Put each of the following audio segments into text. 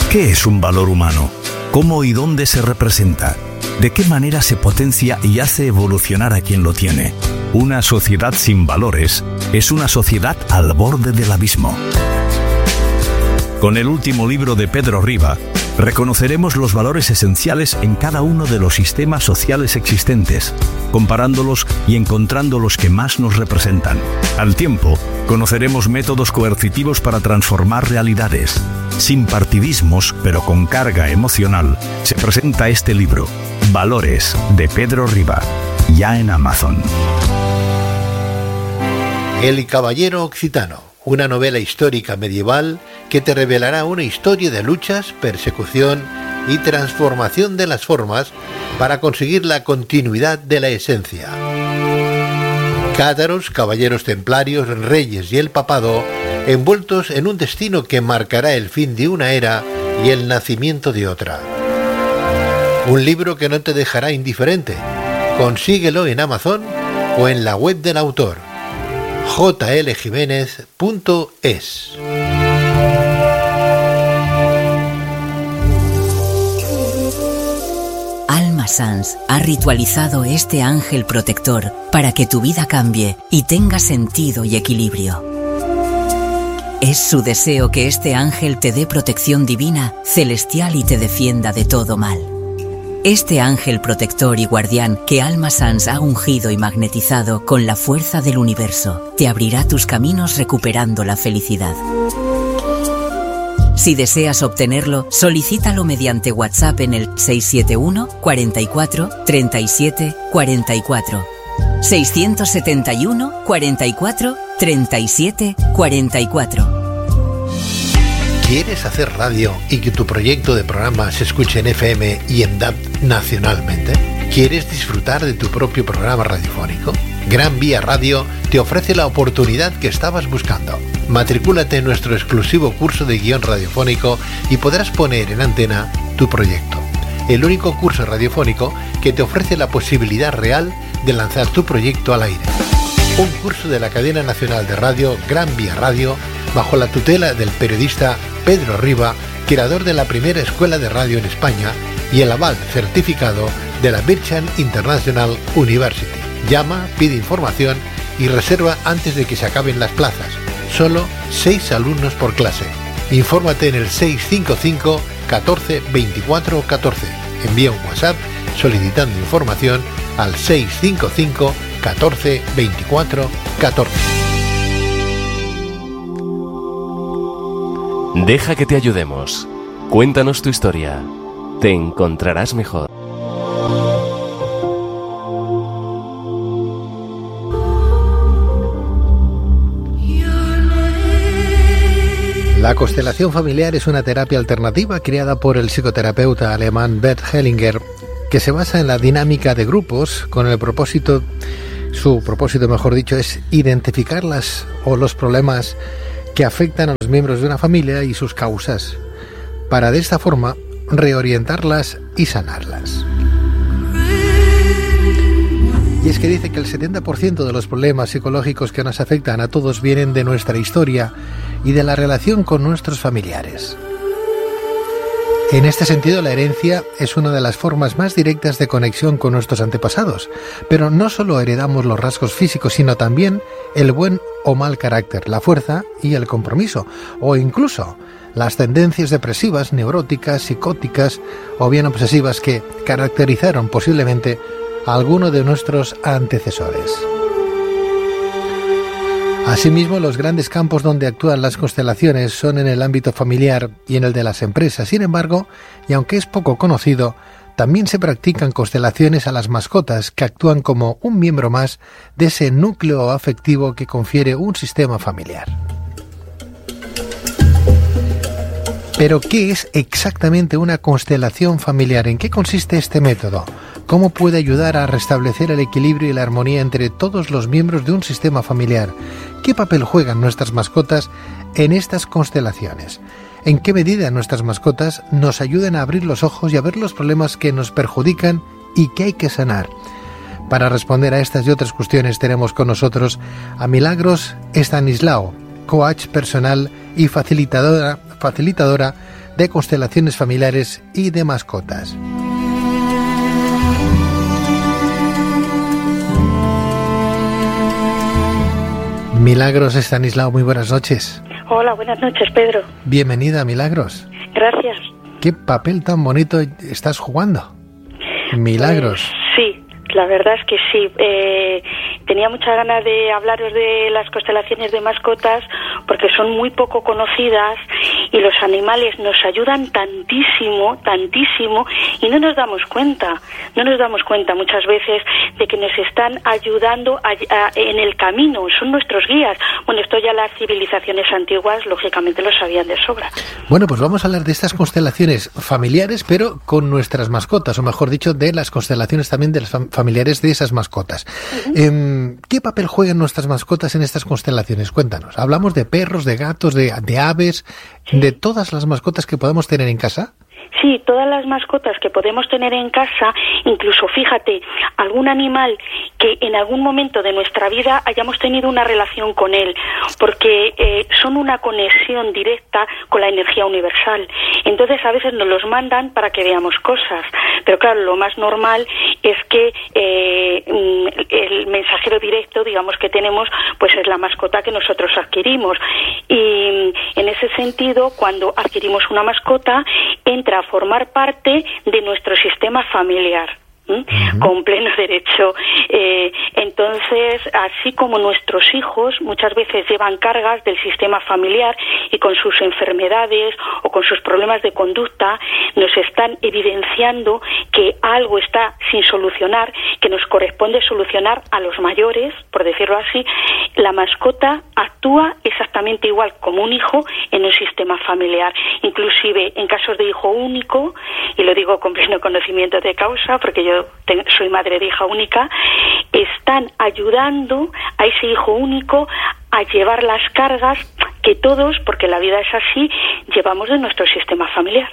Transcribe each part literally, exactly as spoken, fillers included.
¿Qué es un valor humano? ¿Cómo y dónde se representa? ¿De qué manera se potencia y hace evolucionar a quien lo tiene? Una sociedad sin valores es una sociedad al borde del abismo. Con el último libro de Pedro Riba, reconoceremos los valores esenciales en cada uno de los sistemas sociales existentes, comparándolos y encontrando los que más nos representan. Al tiempo, conoceremos métodos coercitivos para transformar realidades. Sin partidismos, pero con carga emocional, se presenta este libro, Valores, de Pedro Riba, ya en Amazon. El Caballero Occitano, una novela histórica medieval que te revelará una historia de luchas, persecución y transformación de las formas para conseguir la continuidad de la esencia. Cátaros, caballeros templarios, reyes y el papado, envueltos en un destino que marcará el fin de una era y el nacimiento de otra. Un libro que no te dejará indiferente. Consíguelo en Amazon o en la web del autor, j l jiménez punto es. Alma Sans ha ritualizado este ángel protector para que tu vida cambie y tenga sentido y equilibrio. Es su deseo que este ángel te dé protección divina, celestial y te defienda de todo mal. Este ángel protector y guardián que Alma Sans ha ungido y magnetizado con la fuerza del universo, te abrirá tus caminos recuperando la felicidad. Si deseas obtenerlo, solicítalo mediante WhatsApp en el seis siete uno, cuarenta y cuatro, treinta y siete, cuarenta y cuatro. seiscientos setenta y uno, cuarenta y cuatro, treinta y siete, cuarenta y cuatro. ¿Quieres hacer radio y que tu proyecto de programa se escuche en F M y en D A B nacionalmente? ¿Quieres disfrutar de tu propio programa radiofónico? Gran Vía Radio te ofrece la oportunidad que estabas buscando. Matricúlate en nuestro exclusivo curso de guión radiofónico y podrás poner en antena tu proyecto. El único curso radiofónico que te ofrece la posibilidad real de lanzar tu proyecto al aire. Un curso de la cadena nacional de radio Gran Vía Radio bajo la tutela del periodista Pedro Riba, creador de la primera escuela de radio en España y el aval certificado de la Bircham International University. Llama, pide información y reserva antes de que se acaben las plazas. Solo seis alumnos por clase. Infórmate en el seis cinco cinco, catorce, veinticuatro, catorce. Envía un WhatsApp solicitando información al seis cinco cinco, catorce, veinticuatro, catorce. Deja que te ayudemos. Cuéntanos tu historia. Te encontrarás mejor. La constelación familiar es una terapia alternativa creada por el psicoterapeuta alemán Bert Hellinger, que se basa en la dinámica de grupos con el propósito, su propósito mejor dicho, es identificar las o los problemas que afectan a los miembros de una familia y sus causas, para de esta forma reorientarlas y sanarlas. Y es que dice que el setenta por ciento de los problemas psicológicos que nos afectan a todos vienen de nuestra historia y de la relación con nuestros familiares. En este sentido, la herencia es una de las formas más directas de conexión con nuestros antepasados, pero no solo heredamos los rasgos físicos, sino también el buen o mal carácter, la fuerza y el compromiso, o incluso las tendencias depresivas, neuróticas, psicóticas o bien obsesivas que caracterizaron posiblemente a alguno de nuestros antecesores. Asimismo, los grandes campos donde actúan las constelaciones son en el ámbito familiar y en el de las empresas. Sin embargo, y aunque es poco conocido, también se practican constelaciones a las mascotas, que actúan como un miembro más de ese núcleo afectivo que confiere un sistema familiar. Pero, ¿qué es exactamente una constelación familiar? ¿En qué consiste este método? ¿Cómo puede ayudar a restablecer el equilibrio y la armonía entre todos los miembros de un sistema familiar? ¿Qué papel juegan nuestras mascotas en estas constelaciones? ¿En qué medida nuestras mascotas nos ayudan a abrir los ojos y a ver los problemas que nos perjudican y que hay que sanar? Para responder a estas y otras cuestiones tenemos con nosotros a Milagros Estanislao, coach personal y facilitadora, facilitadora de constelaciones familiares y de mascotas. Milagros Estanislao, muy buenas noches. Hola, buenas noches, Pedro. Bienvenida, Milagros. Gracias. ¿Qué papel tan bonito estás jugando? Milagros. Pues, sí, la verdad es que sí. Eh, tenía muchas ganas de hablaros de las constelaciones de mascotas porque son muy poco conocidas y los animales nos ayudan tantísimo, tantísimo y no nos damos cuenta, no nos damos cuenta muchas veces de que nos están ayudando a, a, en el camino, son nuestros guías. Bueno, esto ya las civilizaciones antiguas lógicamente lo sabían de sobra. Bueno, pues vamos a hablar de estas constelaciones familiares, pero con nuestras mascotas, o mejor dicho, de las constelaciones también de las fam- familiares de esas mascotas. Uh-huh. Eh, ¿Qué papel juegan nuestras mascotas en estas constelaciones? Cuéntanos. ¿Hablamos de perros, de gatos, de, de aves, sí. de todas las mascotas que podemos tener en casa? Sí, todas las mascotas que podemos tener en casa, incluso fíjate, algún animal que en algún momento de nuestra vida hayamos tenido una relación con él, porque eh, son una conexión directa con la energía universal. Entonces a veces nos los mandan para que veamos cosas, pero claro, lo más normal es que eh, el mensajero directo, digamos, que tenemos, pues es la mascota que nosotros adquirimos. Y en ese sentido, cuando adquirimos una mascota, entra a formar parte de nuestro sistema familiar. ¿Mm? Uh-huh. Con pleno derecho. Eh, entonces, así como nuestros hijos muchas veces llevan cargas del sistema familiar y con sus enfermedades o con sus problemas de conducta nos están evidenciando que algo está sin solucionar, que nos corresponde solucionar a los mayores, por decirlo así. La mascota actúa exactamente igual como un hijo en un sistema familiar, inclusive en casos de hijo único, y lo digo con pleno conocimiento de causa porque yo soy madre de hija única, están ayudando a ese hijo único a llevar las cargas que todos, porque la vida es así, llevamos de nuestro sistema familiar.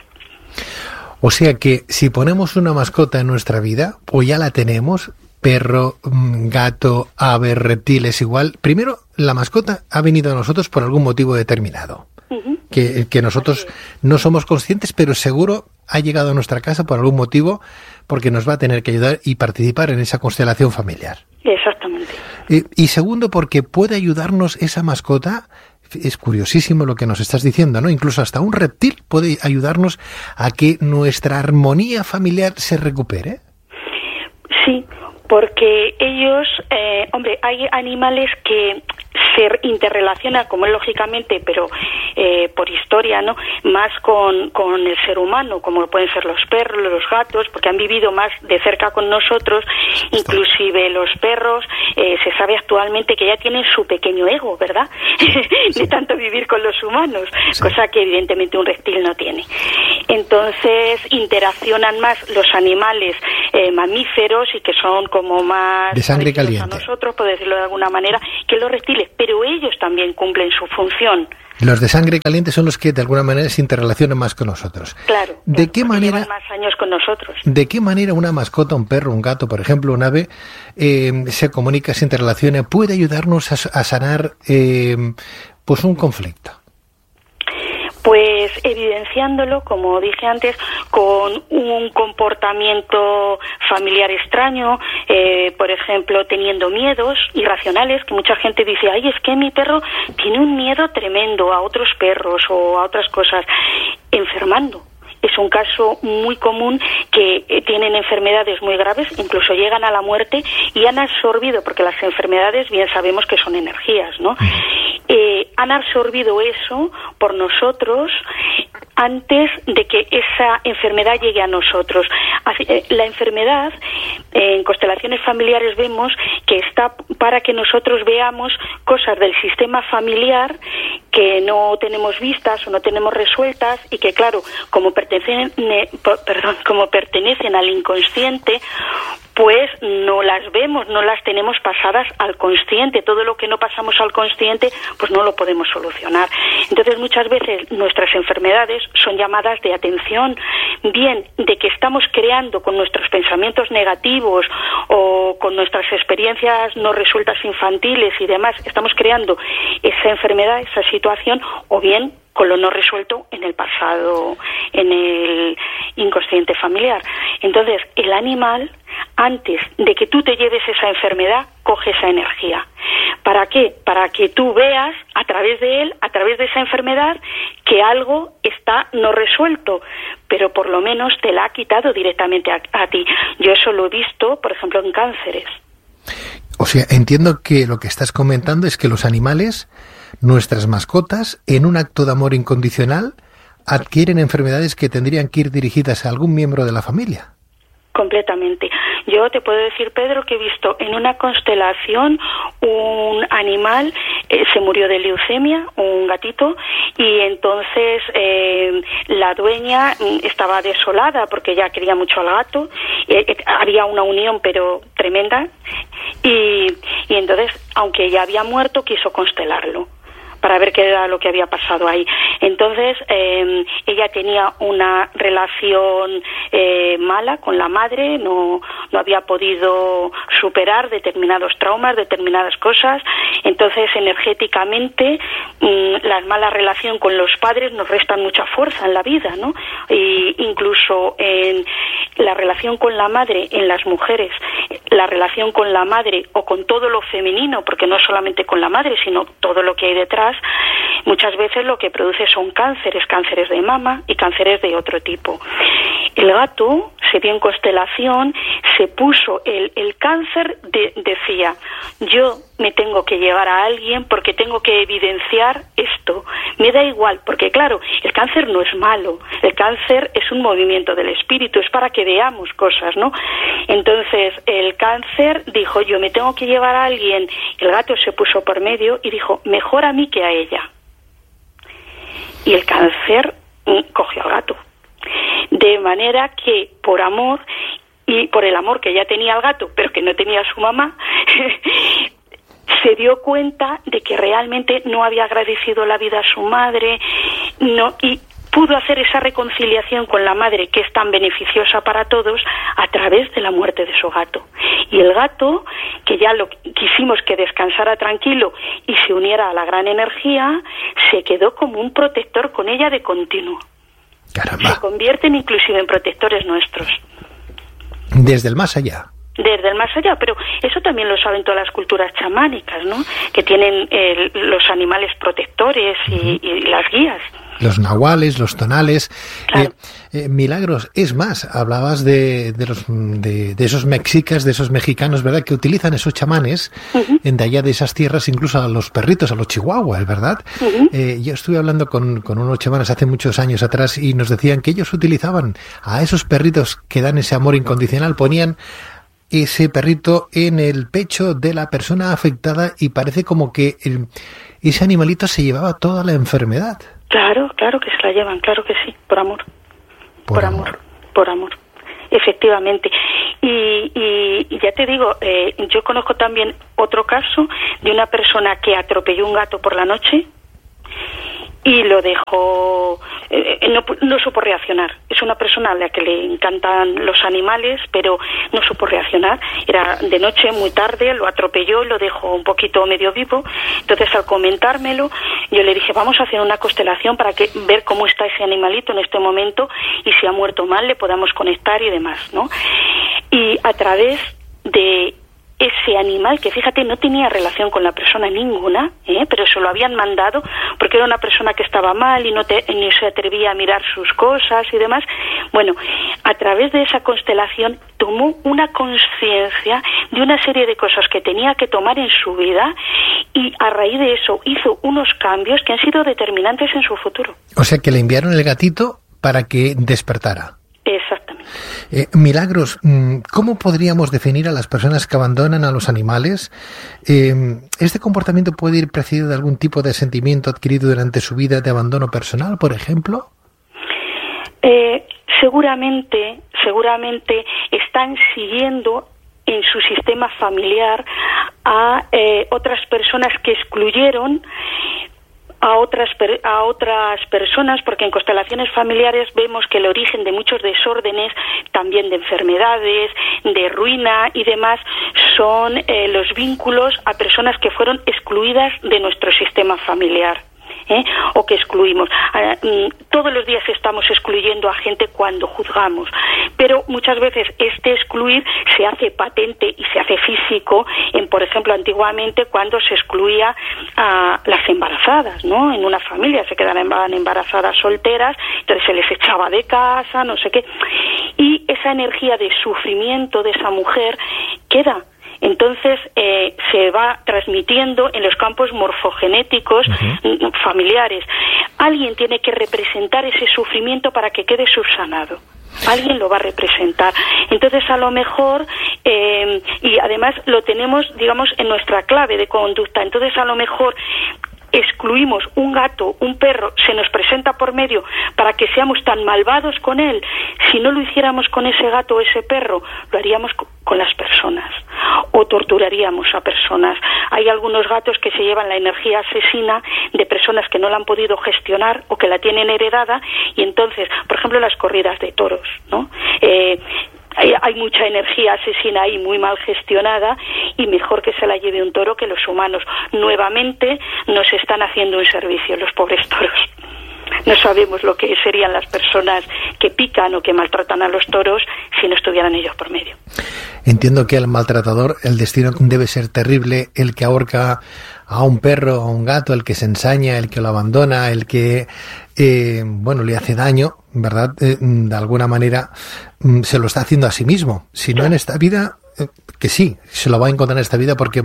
O sea que si ponemos una mascota en nuestra vida, o ya la tenemos, perro, gato, ave, reptiles, igual, primero la mascota ha venido a nosotros por algún motivo determinado. Uh-huh. Que, que nosotros no somos conscientes, pero seguro ha llegado a nuestra casa por algún motivo, porque nos va a tener que ayudar y participar en esa constelación familiar. Exactamente. Y, y segundo, porque puede ayudarnos esa mascota. Es curiosísimo lo que nos estás diciendo, ¿no? Incluso hasta un reptil puede ayudarnos a que nuestra armonía familiar se recupere. Sí, porque ellos, eh, hombre, hay animales que se interrelacionan, como es lógicamente, pero eh, por historia, ¿no? Más con, con el ser humano, como pueden ser los perros, los gatos, porque han vivido más de cerca con nosotros. Inclusive los perros, eh, se sabe actualmente que ya tienen su pequeño ego, ¿verdad? Sí. De tanto vivir con los humanos, sí. Cosa que evidentemente un reptil no tiene. Entonces interaccionan más los animales eh, mamíferos y que son como más de sangre caliente a nosotros, por decirlo de alguna manera, que los reptiles, pero ellos también cumplen su función. Los de sangre caliente son los que de alguna manera se interrelacionan más con nosotros. Claro. ¿De qué manera? Llevan más años con nosotros. ¿De qué manera una mascota, un perro, un gato, por ejemplo, un ave, eh, se comunica, se interrelaciona, puede ayudarnos a, a sanar eh, pues un conflicto? Pues evidenciándolo, como dije antes, con un comportamiento familiar extraño, eh, por ejemplo, teniendo miedos irracionales, que mucha gente dice, ay, es que mi perro tiene un miedo tremendo a otros perros o a otras cosas, enfermando. Es un caso muy común que eh, tienen enfermedades muy graves, incluso llegan a la muerte y han absorbido, porque las enfermedades bien sabemos que son energías, ¿no? Eh, han absorbido eso por nosotros antes de que esa enfermedad llegue a nosotros. La enfermedad, en constelaciones familiares vemos que está para que nosotros veamos cosas del sistema familiar que no tenemos vistas o no tenemos resueltas y que, claro, como pertenecen, perdón, como pertenecen al inconsciente, pues no las vemos, no las tenemos pasadas al consciente. Todo lo que no pasamos al consciente, pues no lo podemos solucionar. Entonces, muchas veces nuestras enfermedades son llamadas de atención, bien de que estamos creando con nuestros pensamientos negativos o con nuestras experiencias no resueltas infantiles y demás, estamos creando esa enfermedad, esa situación, o bien con lo no resuelto en el pasado, en el inconsciente familiar. Entonces, el animal, antes de que tú te lleves esa enfermedad, coge esa energía. ¿Para qué? Para que tú veas a través de él, a través de esa enfermedad, que algo está no resuelto, pero por lo menos te la ha quitado directamente a, a ti. Yo eso lo he visto, por ejemplo, en cánceres. O sea, entiendo que lo que estás comentando es que los animales, nuestras mascotas, en un acto de amor incondicional, adquieren enfermedades que tendrían que ir dirigidas a algún miembro de la familia. Completamente. Yo te puedo decir, Pedro, que he visto en una constelación un animal, eh, se murió de leucemia, un gatito, y entonces eh, la dueña estaba desolada porque ya quería mucho al gato, eh, eh, había una unión pero tremenda, y, y entonces, aunque ya había muerto, quiso constelarlo para ver qué era lo que había pasado ahí. Entonces, eh, ella tenía una relación eh, mala con la madre, no, no había podido superar determinados traumas, determinadas cosas. Entonces, energéticamente, mmm, la mala relación con los padres nos restan mucha fuerza en la vida, ¿no? Y incluso en la relación con la madre, en las mujeres, la relación con la madre o con todo lo femenino, porque no solamente con la madre, sino todo lo que hay detrás, muchas veces lo que produce son cánceres, cánceres de mama y cánceres de otro tipo. El gato se dio en constelación, se puso el, el cáncer, de, decía, yo me tengo que llevar a alguien porque tengo que evidenciar esto. Me da igual, porque claro, el cáncer no es malo, el cáncer es un movimiento del espíritu, es para que veamos cosas, ¿no? Entonces, el cáncer dijo, yo me tengo que llevar a alguien, el gato se puso por medio y dijo, mejor a mí que a ella. Y el cáncer mm, cogió al gato. De manera que, por amor, y por el amor que ya tenía al gato, pero que no tenía a su mamá, se dio cuenta de que realmente no había agradecido la vida a su madre, no, y pudo hacer esa reconciliación con la madre, que es tan beneficiosa para todos, a través de la muerte de su gato. Y el gato, que ya lo quisimos que descansara tranquilo y se uniera a la gran energía, se quedó como un protector con ella de continuo. Caramba. Se convierten inclusive en protectores nuestros. Desde el más allá. Desde el más allá, pero eso también lo saben todas las culturas chamánicas, ¿no? Que tienen eh, los animales protectores y, uh-huh. y las guías. Los nahuales, los tonales. Claro. Eh, eh, Milagros, es más, hablabas de, de, los, de, de esos mexicas, de esos mexicanos, ¿verdad?, que utilizan esos chamanes, uh-huh. en de allá de esas tierras, incluso a los perritos, a los chihuahuas, ¿verdad? Uh-huh. Eh, yo estuve hablando con, con unos chamanes hace muchos años atrás y nos decían que ellos utilizaban a esos perritos que dan ese amor incondicional, ponían ese perrito en el pecho de la persona afectada y parece como que el, ese animalito se llevaba toda la enfermedad. Claro, claro que se la llevan, claro que sí, por amor, por, por amor. amor, por amor, efectivamente. Y, y, y ya te digo, eh, yo conozco también otro caso de una persona que atropelló un gato por la noche y lo dejó, eh, no, no supo reaccionar. Es una persona a la que le encantan los animales, pero no supo reaccionar. Era de noche, muy tarde, lo atropelló, lo dejó un poquito medio vivo. Entonces, al comentármelo, yo le dije, vamos a hacer una constelación para que ver cómo está ese animalito en este momento y si ha muerto mal le podamos conectar y demás, ¿no? Y a través de ese animal, que fíjate, no tenía relación con la persona ninguna, ¿eh? Pero se lo habían mandado porque era una persona que estaba mal y no te, ni se atrevía a mirar sus cosas y demás. Bueno, a través de esa constelación tomó una conciencia de una serie de cosas que tenía que tomar en su vida y a raíz de eso hizo unos cambios que han sido determinantes en su futuro. O sea que le enviaron el gatito para que despertara. Exactamente. Eh, Milagros, ¿cómo podríamos definir a las personas que abandonan a los animales? Eh, ¿Este comportamiento puede ir precedido de algún tipo de sentimiento adquirido durante su vida de abandono personal, por ejemplo? Eh, seguramente, seguramente están siguiendo en su sistema familiar a eh, otras personas que excluyeron a otras a otras personas, porque en constelaciones familiares vemos que el origen de muchos desórdenes, también de enfermedades, de ruina y demás, son eh, los vínculos a personas que fueron excluidas de nuestro sistema familiar. ¿Eh? O que excluimos. Eh, todos los días estamos excluyendo a gente cuando juzgamos, pero muchas veces este excluir se hace patente y se hace físico en, por ejemplo, antiguamente cuando se excluía a las embarazadas, ¿no? En una familia se quedaban embarazadas solteras, entonces se les echaba de casa, no sé qué, y esa energía de sufrimiento de esa mujer queda. Entonces eh, se va transmitiendo en los campos morfogenéticos uh-huh. familiares. Alguien tiene que representar ese sufrimiento para que quede subsanado. Alguien lo va a representar. Entonces, a lo mejor, eh, y además lo tenemos, digamos, en nuestra clave de conducta. Entonces, a lo mejor excluimos un gato, un perro, se nos presenta por medio para que seamos tan malvados con él. Si no lo hiciéramos con ese gato o ese perro, lo haríamos con las personas o torturaríamos a personas. Hay algunos gatos que se llevan la energía asesina de personas que no la han podido gestionar o que la tienen heredada, y entonces, por ejemplo, las corridas de toros, ¿no? Eh, Hay, hay mucha energía asesina ahí muy mal gestionada, y mejor que se la lleve un toro que los humanos. Nuevamente nos están haciendo un servicio los pobres toros. No sabemos lo que serían las personas que pican o que maltratan a los toros si no estuvieran ellos por medio. Entiendo que al maltratador el destino debe ser terrible, el que ahorca a un perro, a un gato, el que se ensaña, el que lo abandona, el que eh, bueno, le hace daño, ¿verdad? Eh, de alguna manera se lo está haciendo a sí mismo. Si no en esta vida, eh, que sí, se lo va a encontrar en esta vida, porque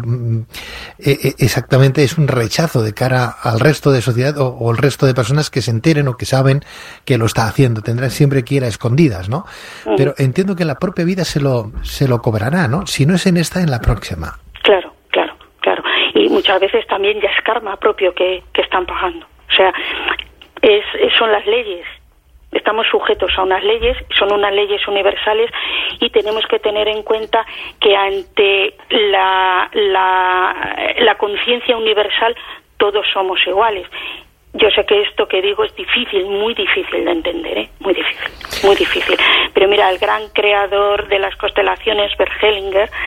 eh, exactamente es un rechazo de cara al resto de sociedad o, o el resto de personas que se enteren o que saben que lo está haciendo. Tendrán siempre que ir a escondidas, ¿no? Mm. Pero entiendo que en la propia vida se lo, se lo cobrará, ¿no? Si no es en esta, en la próxima. Claro, claro, claro. Y muchas veces también ya es karma propio que, que están pagando. O sea, es, es son las leyes. Estamos sujetos a unas leyes, son unas leyes universales, y tenemos que tener en cuenta que ante la, la, la conciencia universal todos somos iguales. Yo sé que esto que digo es difícil, muy difícil de entender, ¿eh? Muy difícil, muy difícil. Pero mira, el gran creador de las constelaciones, Bert Hellinger,